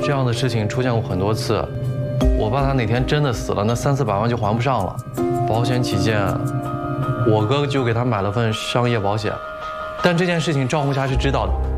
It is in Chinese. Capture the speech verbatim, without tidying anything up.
这样的事情出现过很多次。我爸他哪天真的死了，那三四百万就还不上了。保险起见，我哥就给他买了份商业保险。但这件事情赵红霞是知道的。